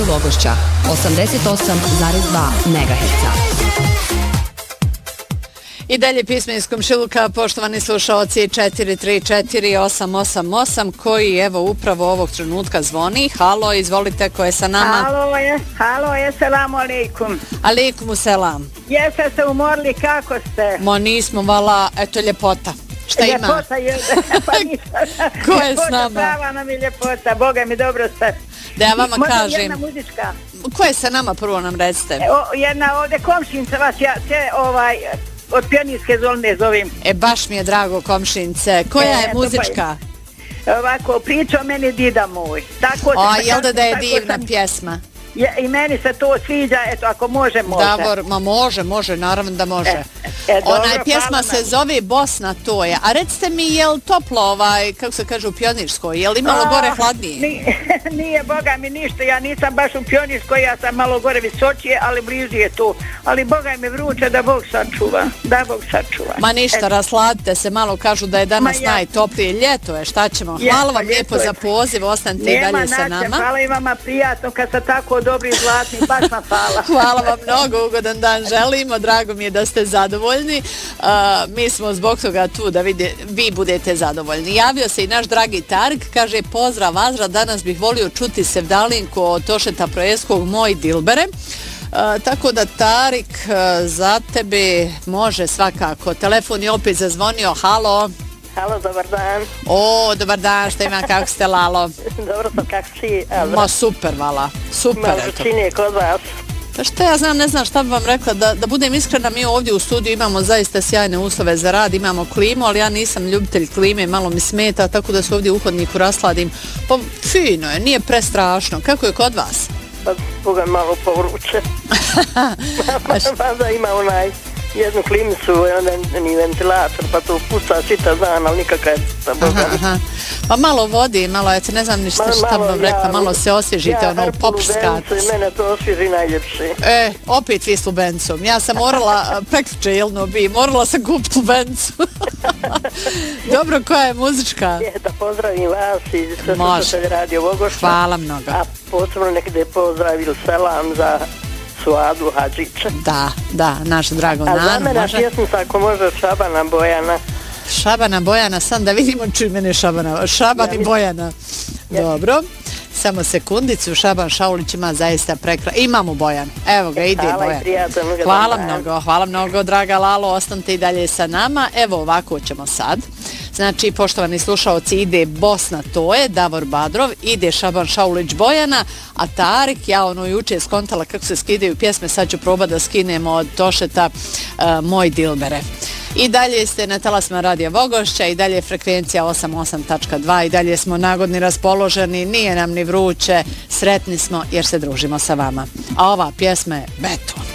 Radio Vogošća 88,2 MHz. I dalje pismo iz komšiluka, poštovani slušalci, 434-888, koji evo upravo ovog trenutka zvoni. Halo, izvolite, ko je sa nama? Halo, selamu alaikum. Alaikum selam. Jeste se umorili, kako ste? Mo nismo, vala, eto ljepota. Šta ima? Ljepota je, pa ništa. Ko je s nama? Prava nam je ljepota, Boga mi dobro ste. Da ja vama kažem. Možda jedna muzička. Ko je sa nama, prvo nam recite? Jedna ovdje komšinca vas, ja te od Pionirske zone zovem. Baš mi je drago, komšince. Koja je muzička? Ovako, priča o meni dida moj. Jel da je divna pjesma? I meni se to sviđa, eto, ako može. Davor, ma može, naravno da može. Ona pjesma se zove Bosna, to je. A recite mi, je li toplo, kako se kaže, u Pionirskoj? Je li imalo gore hladnije? Nije, Boga mi ništa, ja nisam baš u Pionirskoj, ja sam malo gore visočije, ali blizu je to. Ali Boga mi vruće, da Bog sačuva. Ma ništa, rasladite se, malo kažu da je danas najtoplije, ljeto je, šta ćemo? Hvala vam lijepo za poziv, ostanite i dalje sa nama. Hvala i vama, prijatno kad ste tako dobri i zlatni, baš vam hvala. Hvala vam mnogo, ugodan dan želimo, drago mi je da ste zadovoljni. Mi smo zbog toga tu da vi budete zadovoljni. Javio se i naš dragi Tarik, kaže pozdrav Azra, danas bih volio čuti sevdalinku od Tošeta Projeskog, moj dilbere. Tako da Tarik, za tebe može svakako. Telefon je opet zazvonio, halo. Halo, dobar dan. Dobar dan, šta ima, kako ste, Lalo? Dobro sam, kako si, Azra? Ma super, Vala, super. Malo činije kod vas. Pa šta ja znam, ne znam šta bi vam rekla, da budem iskrena, mi ovdje u studiju imamo zaista sjajne uslove za rad, imamo klimu, ali ja nisam ljubitelj klime, malo mi smeta, tako da se ovdje u hodniku rasladim. Pa fino je, nije prestrašno. Kako je kod vas? Pa Boga malo povruće. Mada ima jednu klimicu, ni ventilator, pa to puca čita dan, ali nikakva je ta Boga. Pa malo vodi, malo, ne znam ništa šta bi vam rekla, malo se osvježite, ono pop skat. Mene to osvježi najljepše. Opet vi s lubencom. Ja sam morala, prekriče jelno bi, morala sam kupiti lubencu. Dobro, koja je muzička? Da pozdravim vas i sve slušatelje Radio Vogošća. Hvala mnogo. A posebno nekde pozdravil selam za Suadu Hadžića. Da, naš drago Nanu. A za mene pjesmica, ako može, Šabana Bojana. Šabana Bojana, sam da vidimo čim mene Šaban i Bojana. Dobro, samo sekundicu, Šaban Šaulić ima zaista imamo Bojan, evo ga, ide Bojan. Hvala mnogo, draga Lalo, ostanite i dalje sa nama. Evo ovako ćemo sad. Znači, poštovani slušaoci, ide Bosna, to je Davor Badrov, ide Šaban Šaulić Bojana, a Tarik, ja juče skontala kako se skidaju pjesme, sad ću probati da skinemo od Tošeta Moj dilbere. I dalje ste na talasima Radija Vogošća, i dalje je frekvencija 88.2, i dalje smo nagodni, raspoloženi, nije nam ni vruće, sretni smo jer se družimo sa vama. A ova pjesma je Beton.